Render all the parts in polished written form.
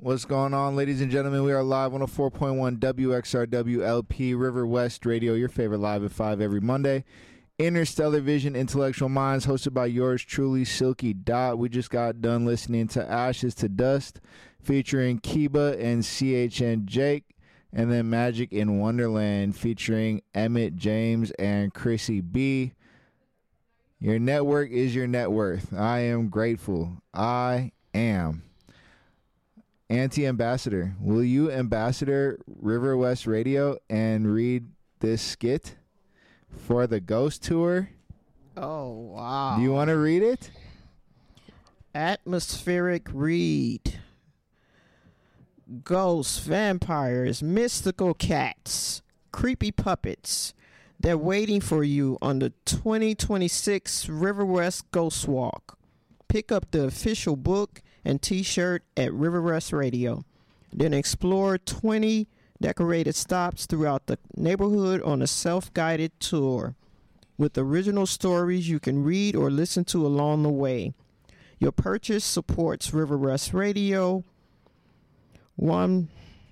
What's going on, ladies and gentlemen? We are live on 104.1 WXRW LP River West Radio, your favorite live at 5 every Monday. Interstellar Vision, Intellectual Minds, hosted by yours truly, Silky Dot. We just got done listening to Ashes to Dust, featuring Kiba and CHN Jake, and then Magic in Wonderland, featuring Emmett James and Chrissy B. Your network is your net worth. I am grateful. I am. Anti-Ambassador, will you ambassador River West Radio and read this skit for the Ghost Tour? Oh, wow. Do you want to read it? Atmospheric read. Ghosts, vampires, mystical cats, creepy puppets. They're waiting for you on the 2026 River West Ghost Walk. Pick up the official book and t-shirt at River West Radio. Then explore 20 decorated stops throughout the neighborhood on a self-guided tour with original stories you can read or listen to along the way. Your purchase supports River West Radio 1.4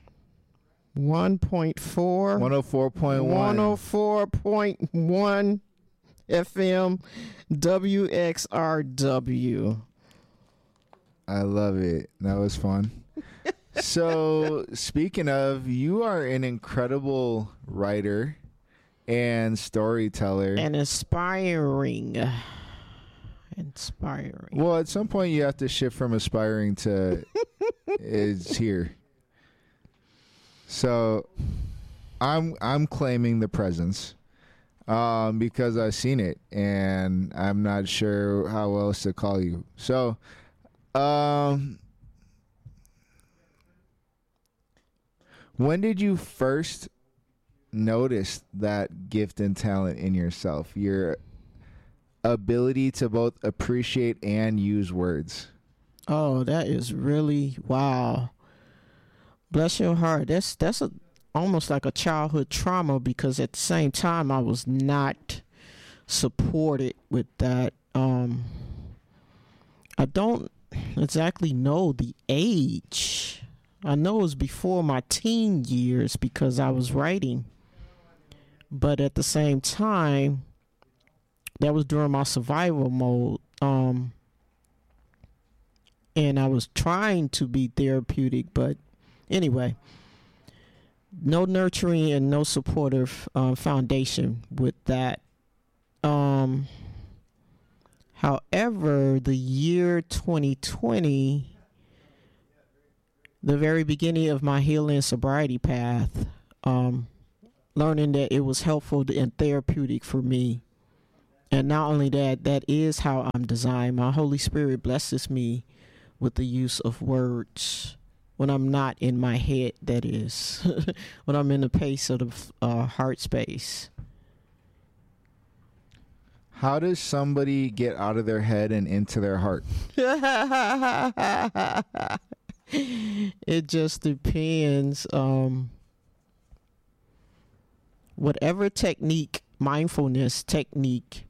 104.1 FM WXRW. I love it. That was fun. So, speaking of, you are an incredible writer and storyteller. And inspiring. Well, at some point you have to shift from aspiring to it's here. So, I'm claiming the presence because I've seen it, and I'm not sure how else to call you. So, when did you first notice that gift and talent in yourself? Your ability to both appreciate and use words. Oh, that is really wow. Bless your heart. That's almost like a childhood trauma, because at the same time I was not supported with that. I don't exactly know the age. I know it was before my teen years because I was writing, but at the same time that was during my survival mode, and I was trying to be therapeutic, but anyway, no nurturing and no supportive foundation with that. However, the year 2020, the very beginning of my healing sobriety path, learning that it was helpful and therapeutic for me. And not only that, that is how I'm designed. My Holy Spirit blesses me with the use of words when I'm not in my head, that is, when I'm in the pace of the heart space. How does somebody get out of their head and into their heart? It just depends. Whatever technique, mindfulness technique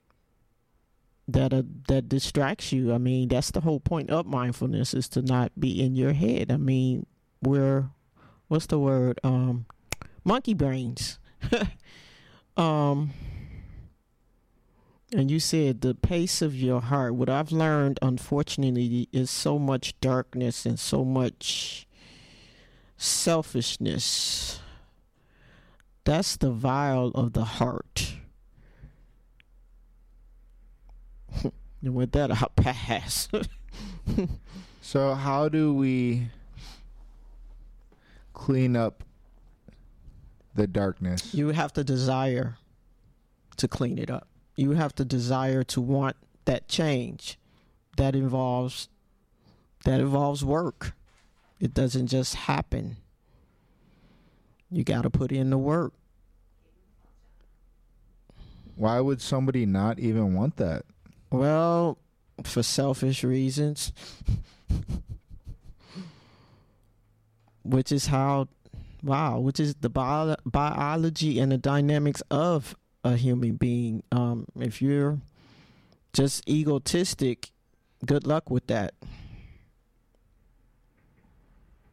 that distracts you. I mean, that's the whole point of mindfulness, is to not be in your head. I mean, what's the word? Monkey brains. And you said the pace of your heart. What I've learned, unfortunately, is so much darkness and so much selfishness. That's the vial of the heart. And with that, I'll pass. So how do we clean up the darkness? You have to desire to clean it up. You have to desire to want that change. That involves work. It doesn't just happen. You got to put in the work. Why would somebody not even want that? Well, for selfish reasons. Which is the biology and the dynamics of a human being. If you're just egotistic, good luck with that.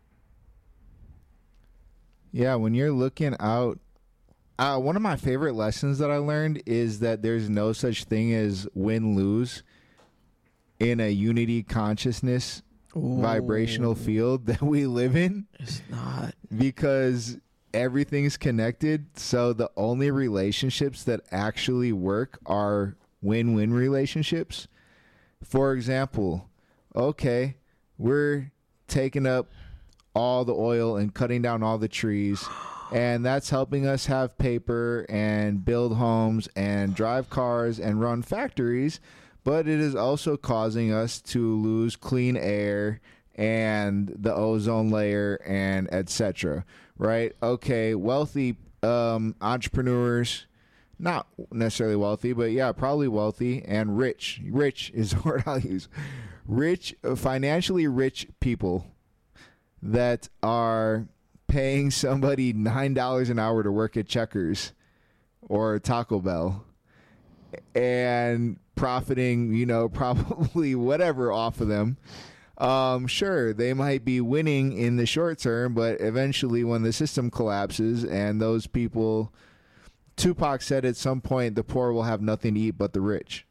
Yeah, when you're looking out, one of my favorite lessons that I learned is that there's no such thing as win-lose in a unity consciousness vibrational field that we live in. It's not. Because everything's connected. So the only relationships that actually work are win-win relationships. For example, okay, we're taking up all the oil and cutting down all the trees, and that's helping us have paper and build homes and drive cars and run factories, but it is also causing us to lose clean air and the ozone layer and etc. Right? Okay, wealthy entrepreneurs, not necessarily wealthy, but yeah, probably wealthy and rich. Rich is the word I'll use. Rich, financially rich people that are paying somebody $9 an hour to work at Checkers or Taco Bell and profiting, probably whatever off of them. Sure, they might be winning in the short term, but eventually when the system collapses and those people, Tupac said at some point, the poor will have nothing to eat but the rich.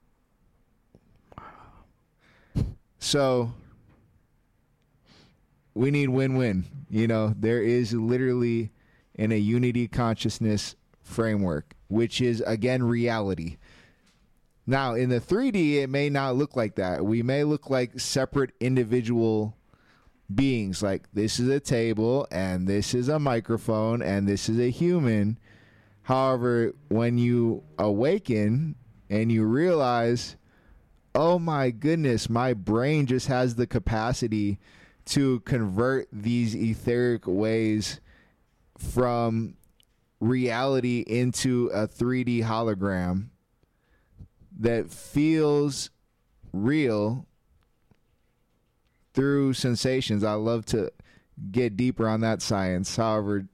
So we need win-win. There is literally in a unity consciousness framework, which is, again, reality. Now, in the 3D, it may not look like that. We may look like separate individual beings. Like, this is a table, and this is a microphone, and this is a human. However, when you awaken and you realize, oh my goodness, my brain just has the capacity to convert these etheric ways from reality into a 3D hologram that feels real through sensations. I love to get deeper on that science. However,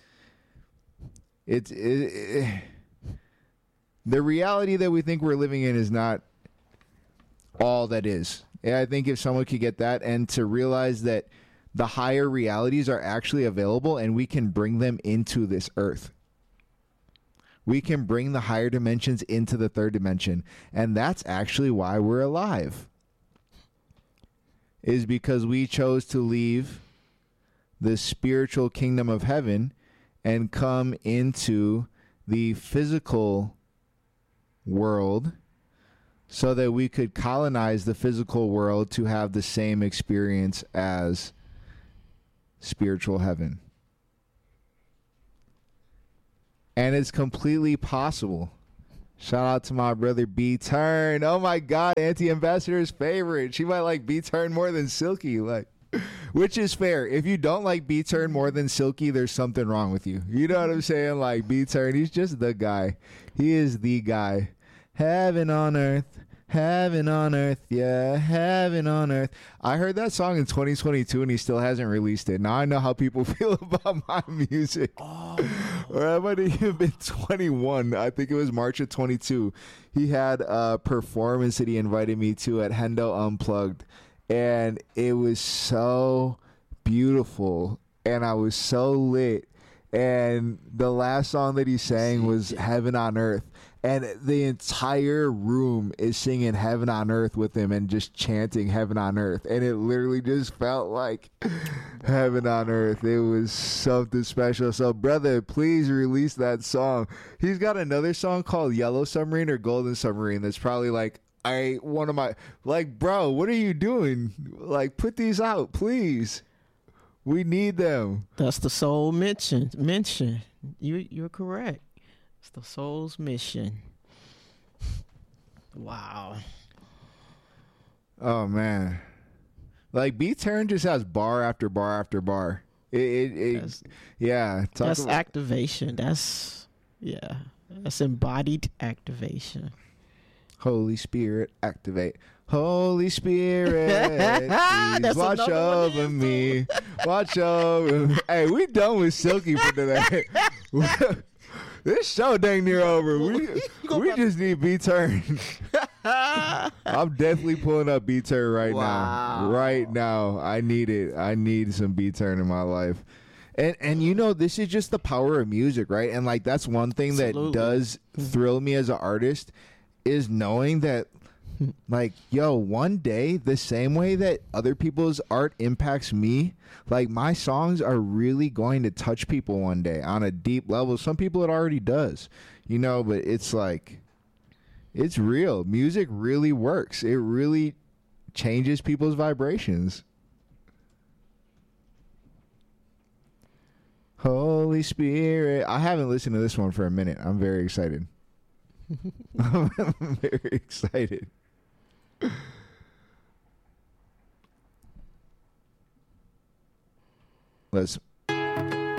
the reality that we think we're living in is not all that is. Yeah, I think if someone could get that and to realize that the higher realities are actually available and we can bring them into this earth. We can bring the higher dimensions into the third dimension. And that's actually why we're alive. Is because we chose to leave the spiritual kingdom of heaven and come into the physical world so that we could colonize the physical world to have the same experience as spiritual heaven. And it's completely possible. Shout out to my brother B Turn. Oh my God, Anti-Ambassador's favorite. She might like B Turn more than Silky. Which is fair. If you don't like B Turn more than Silky, there's something wrong with you. You know what I'm saying? Like B Turn, he's just the guy. He is the guy. Heaven on earth, yeah, heaven on earth. I heard that song in 2022 and he still hasn't released it. Now I know how people feel about my music. Or I might have even been 21. I think it was March of 22. He had a performance that he invited me to at Hendo Unplugged. And it was so beautiful. And I was so lit. And the last song that he sang was Heaven on Earth. And the entire room is singing Heaven on Earth with him and just chanting Heaven on Earth. And it literally just felt like Heaven on Earth. It was something special. So, brother, please release that song. He's got another song called Yellow Submarine or Golden Submarine that's probably one of my, bro, what are you doing? Put these out, please. We need them. That's the soul mission. You're correct. It's the soul's mission. Wow. Oh man. B Turn just has bar after bar after bar. That's activation. That's embodied activation. Holy Spirit, activate. Holy Spirit, please watch over me. Watch over me. Hey, we done with Silky for today. This show dang near over. We just need B-Turn. I'm definitely pulling up B-Turn right now. Right now. I need it. I need some B-Turn in my life. And you know, this is just the power of music, right? And like that's one thing Absolutely. that does thrill me as an artist is knowing that like, yo, one day the same way that other people's art impacts me, like my songs are really going to touch people one day on a deep level. Some people it already does, you know, but it's like it's real. Music really works. It really changes people's vibrations. Holy Spirit. I haven't listened to this one for a minute. I'm very excited. I'm very excited. Let's